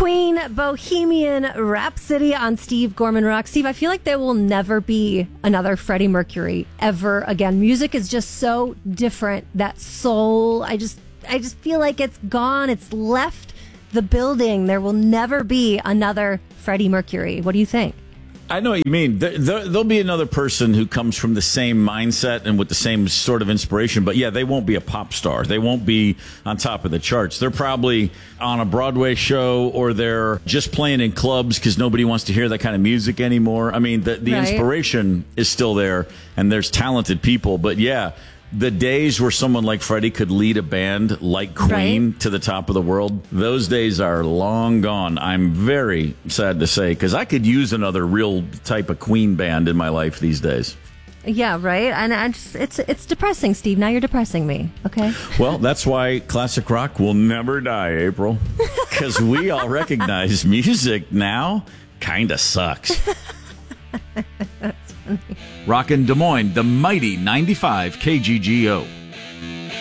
Queen, Bohemian Rhapsody on Steve Gorman Rock. Steve, I feel like there will never be another Freddie Mercury ever again. Music is just so different. That soul, I just feel like it's gone. It's left the building. There will never be another Freddie Mercury. What do you think? I know what you mean. There'll be another person who comes from the same mindset and with the same sort of inspiration. But yeah, they won't be a pop star. They won't be on top of the charts. They're probably on a Broadway show, or they're just playing in clubs because nobody wants to hear that kind of music anymore. I mean, the Right. inspiration is still there, and there's talented people. But yeah, the days where someone like Freddie could lead a band like Queen Right. to the top of the world, those days are long gone. I'm very sad to say, because I could use another real type of Queen band in my life these days. Yeah, right. And it's depressing, Steve. Now you're depressing me. Okay. Well, that's why classic rock will never die, April, because we all recognize music now kind of sucks. Rockin' Des Moines, the mighty 95 KGGO.